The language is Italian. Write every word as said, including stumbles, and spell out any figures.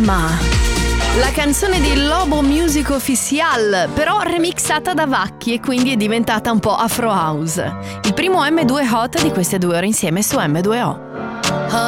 Alma. La canzone di Lobo Music Official, però remixata da Vacchi e quindi è diventata un po' Afro House. Il primo emme due Hot di queste due ore insieme su emme due o.